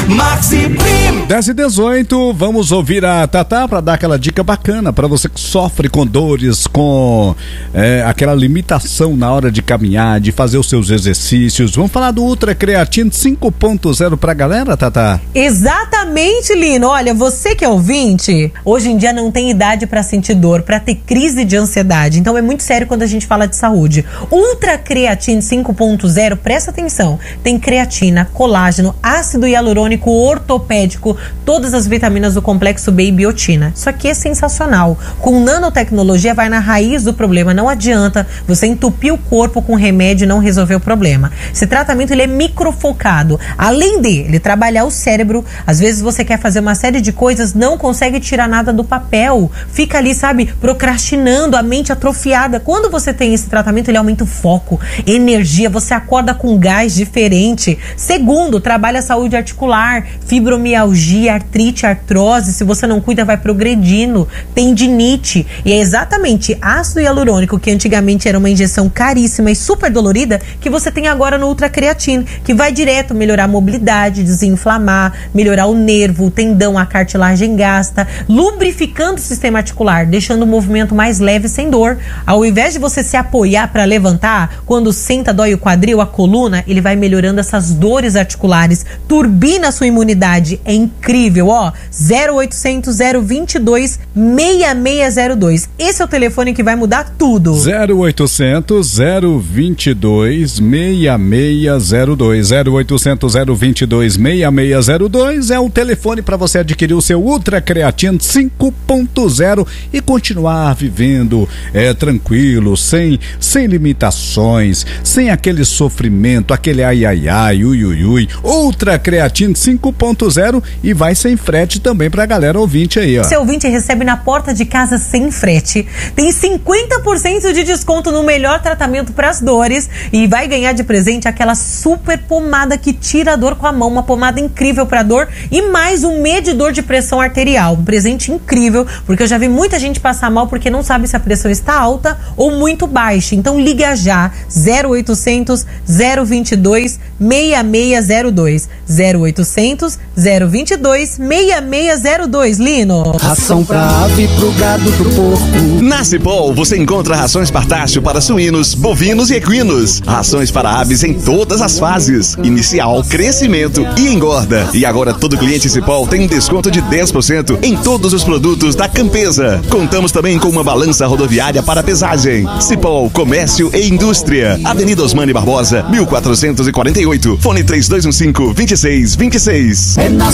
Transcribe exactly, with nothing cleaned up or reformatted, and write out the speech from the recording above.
Maxiprim. dez e dezoito, vamos ouvir a Tatá para dar aquela dica bacana para você que sofre com dores, com é, aquela limitação na hora de caminhar, de fazer os seus exercícios. Vamos falar do Ultra Creatine cinco ponto zero pra galera, Tatá? Exatamente, Lino. Olha, você que é ouvinte, hoje em dia não tem idade para sentir dor, para ter crise de ansiedade. Então é muito sério quando a gente fala de saúde. Ultra Creatine cinco ponto zero, presta atenção. Tem creatina, colágeno, ácido hialurônico ortopédico, todas as vitaminas do complexo B e biotina. Isso aqui é sensacional. Com nanotecnologia vai na raiz do problema. Não adianta você entupir o corpo com remédio e não resolver o problema. Esse tratamento ele é microfocado. Além de ele trabalhar o cérebro, às vezes você quer fazer uma série de coisas, não consegue tirar nada do papel. Fica ali, sabe, procrastinando, a mente atrofiada. Quando você tem esse tratamento, ele aumenta o foco, energia, você acorda com gás diferente. Segundo, trabalha a saúde articular, fibromialgia, artrite, artrose. Se você não cuida, vai progredindo. Tendinite. E é exatamente ácido hialurônico, que antigamente era uma injeção caríssima e super dolorida, que você tem agora no Ultra Creatine, que vai direto melhorar a mobilidade, desinflamar, melhorar o nervo, o tendão, a cartilagem gasta, lubrificando o sistema articular, deixando o movimento mais leve sem dor. Ao invés de você se apoiar para levantar, quando senta, dói o quadril, a coluna, ele vai melhorando essas dores articulares, turbina a sua imunidade. É incrível, ó. zero oitocentos, zero vinte e dois, seis seis zero dois. Esse é o telefone que vai mudar tudo. zero oitocentos, zero vinte e dois, seis seis zero dois. zero oitocentos, zero vinte e dois, seis seis zero dois é o telefone para você adquirir o seu Ultra Creatine cinco ponto zero e continuar vivendo é, tranquilo, sem, sem limitações, sem aquele sofrimento, aquele ai ai ai, ui ui ui. Ultra Creatine cinco ponto zero e vai sem frete também pra galera ouvinte aí, ó. Seu ouvinte recebe na porta de casa sem frete, tem cinquenta por cento de desconto no melhor tratamento para as dores e vai ganhar de presente aquela super pomada que tira a dor com a mão, uma pomada incrível para dor e mais um medidor de pressão arterial, um presente incrível, porque eu já vi muita gente passar mal porque não sabe se a pressão está alta ou muito baixa. Então liga já, zero oitocentos, zero vinte e dois, seis seis zero dois, zero oitocentos, zero vinte e dois, seis seis zero dois, Lino. Ração pra ave, pro gado, pro porco. Na Cipol você encontra rações Partácio para suínos, bovinos e equinos. Rações para aves em todas as fases: inicial, crescimento e engorda. E agora todo cliente Cipol tem um desconto de dez por cento em todos os produtos da Campesa. Contamos também com uma balança rodoviária para pesagem. Cipol Comércio e Indústria, Avenida Osmani Barbosa, mil quatrocentos e quarenta e oito, fone três dois um cinco, dois seis dois seis. É na